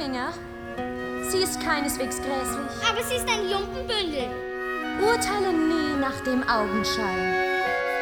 Mittelfinger. Sie ist keineswegs grässlich. Aber sie ist ein Lumpenbündel. Urteile nie nach dem Augenschein.